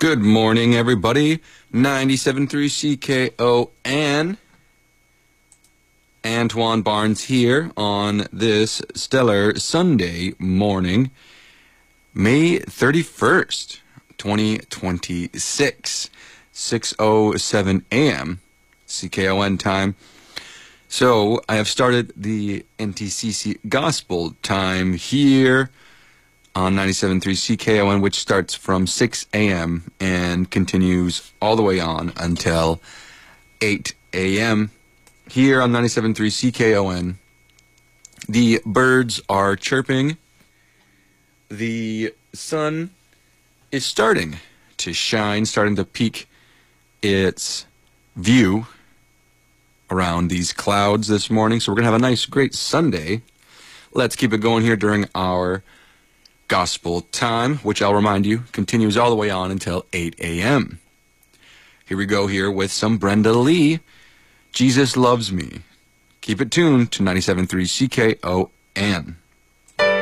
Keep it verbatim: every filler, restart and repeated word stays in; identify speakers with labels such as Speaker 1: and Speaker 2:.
Speaker 1: Good morning, everybody. ninety-seven point three C K O N. Antoine Barnes here on this stellar Sunday morning, May thirty-first, twenty twenty-six, six oh seven a m C K O N time. So I have started the N T C C Gospel time here on ninety-seven point three C K O N, which starts from six a m and continues all the way on until eight a m Here on ninety-seven point three C K O N, the birds are chirping. The sun is starting to shine, starting to peak its view around these clouds this morning. So we're going to have a nice, great Sunday. Let's keep it going here during our gospel time, which I'll remind you continues all the way on until eight a m Here we go here with some Brenda Lee. Jesus Loves Me. Keep it tuned to ninety-seven point three C K O N.